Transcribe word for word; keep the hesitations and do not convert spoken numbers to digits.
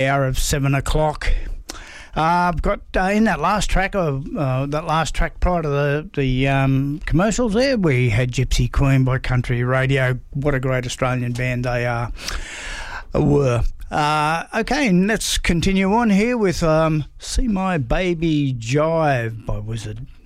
Hour of seven o'clock. Uh, I've got uh, in that last track of uh, that last track prior to the the um, commercials. There, we had Gypsy Queen by Country Radio. What a great Australian band they are. Were. Uh, okay, and let's continue on here with um, See My Baby Jive by Wizard.